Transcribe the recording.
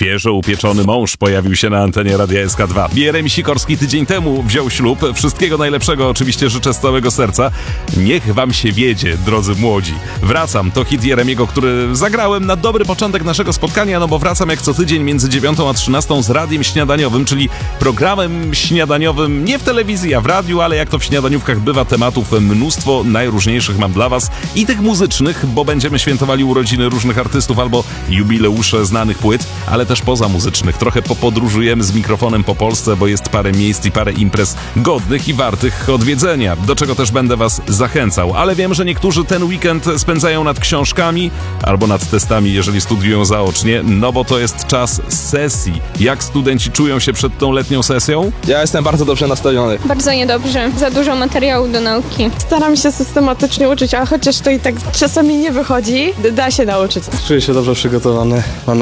Świeżo upieczony mąż pojawił się na antenie Radia SK2. Jeremi Sikorski tydzień temu wziął ślub. Wszystkiego najlepszego oczywiście życzę z całego serca. Niech wam się wiedzie, drodzy młodzi. Wracam, to hit Jeremiego, który zagrałem na dobry początek naszego spotkania, no bo wracam jak co tydzień między 9 a 13 z Radiem Śniadaniowym, czyli programem śniadaniowym nie w telewizji, a w radiu, ale jak to w śniadaniówkach bywa, tematów mnóstwo, najróżniejszych mam dla was i tych muzycznych, bo będziemy świętowali urodziny różnych artystów albo jubileusze znanych płyt, ale też poza muzycznych. Trochę popodróżujemy z mikrofonem po Polsce, bo jest parę miejsc i parę imprez godnych i wartych odwiedzenia, do czego też będę was zachęcał. Ale wiem, że niektórzy ten weekend spędzają nad książkami albo nad testami, jeżeli studiują zaocznie, no bo to jest czas sesji. Jak studenci czują się przed tą letnią sesją? Ja jestem bardzo dobrze nastawiony. Bardzo niedobrze. Za dużo materiału do nauki. Staram się systematycznie uczyć, a chociaż to i tak czasami nie wychodzi, da się nauczyć. Czuję się dobrze przygotowany. Mam